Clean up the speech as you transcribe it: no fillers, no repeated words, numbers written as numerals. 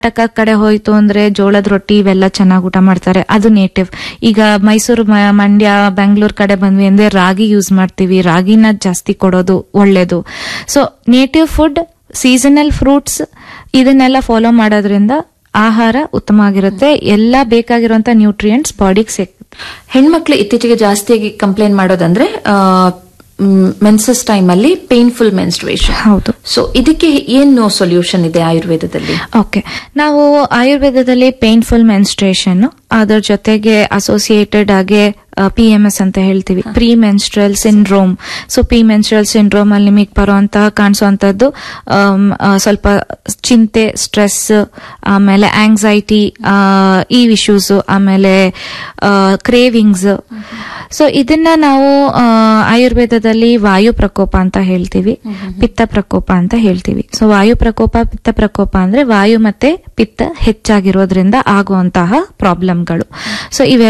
ಕರ್ನಾಟಕ ಕಡೆ ಹೋಯ್ತು ಅಂದ್ರೆ ಜೋಳದ ರೊಟ್ಟಿ ಇವೆಲ್ಲ ಚೆನ್ನಾಗಿ ಊಟ ಮಾಡ್ತಾರೆ, ಅದು ನೇಟಿವ್. ಈಗ ಮೈಸೂರು, ಮಂಡ್ಯ, ಬೆಂಗಳೂರು ಕಡೆ ಬಂದ್ವಿ ಅಂದ್ರೆ ರಾಗಿ ಯೂಸ್ ಮಾಡ್ತೀವಿ, ರಾಗಿನ ಜಾಸ್ತಿ ಕೊಡೋದು ಒಳ್ಳೇದು. So native food, seasonal fruits ಇದನ್ನೆಲ್ಲ ಫಾಲೋ ಮಾಡೋದ್ರಿಂದ ಆಹಾರ ಉತ್ತಮ ಆಗಿರುತ್ತೆ. ಎಲ್ಲ ಬೇಕಾಗಿರುವಂತ ನ್ಯೂಟ್ರಿಯೆಂಟ್ಸ್ ಬಾಡಿಗೆ ಸಿಗುತ್ತೆ. ಹೆಣ್ಮಕ್ಳು ಇತ್ತೀಚೆಗೆ ಜಾಸ್ತಿಯಾಗಿ ಕಂಪ್ಲೇಂಟ್ ಮಾಡೋದಂದ್ರೆ ಮೆನ್ಸಸ್ ಟೈಮ್ ಅಲ್ಲಿ ಪೇನ್ಫುಲ್ ಮೆನ್ಸ್ಟ್ರುಯೇಷನ್. ಹೌದು. ಸೊ ಇದಕ್ಕೆ ಏನು ಸೊಲ್ಯೂಷನ್ ಇದೆ ಆಯುರ್ವೇದದಲ್ಲಿ? ಓಕೆ, ನಾವು ಆಯುರ್ವೇದದಲ್ಲಿ ಪೇನ್ಫುಲ್ ಮೆನ್ಸ್ಟ್ರೇಷನ್, ಅದರ ಜೊತೆಗೆ ಅಸೋಸಿಯೇಟೆಡ್ ಆಗಿ PMS ಅಂತ ಹೇಳ್ತೀವಿ, pre menstrual syndrome. So pre menstrual syndrome ಅಲ್ಲಿ ನಿಮಗೆ ಬರುವಂತಹ ಕಾಣಿಸುವಂತದ್ದು ಸ್ವಲ್ಪ ಚಿಂತೆ, ಸ್ಟ್ರೆಸ್, ಆಮೇಲೆ ಆಂಗ್ಸೈಟಿ, ಈ ಇಶ್ಯೂಸ್, ಆಮೇಲೆ ಕ್ರೇವಿಂಗ್ಸ್. ಸೊ ಇದನ್ನ ನಾವು ಆಯುರ್ವೇದದಲ್ಲಿ ವಾಯು ಪ್ರಕೋಪ ಅಂತ ಹೇಳ್ತೀವಿ, ಪಿತ್ತ ಪ್ರಕೋಪ ಅಂತ ಹೇಳ್ತೀವಿ. ಸೊ ವಾಯು ಪ್ರಕೋಪ, ಪಿತ್ತ ಪ್ರಕೋಪ ಅಂದ್ರೆ ವಾಯು ಮತ್ತೆ ಪಿತ್ತ ಹೆಚ್ಚಾಗಿರೋದ್ರಿಂದ ಆಗುವಂತಹ ಪ್ರಾಬ್ಲಮ್ಗಳು. ಸೊ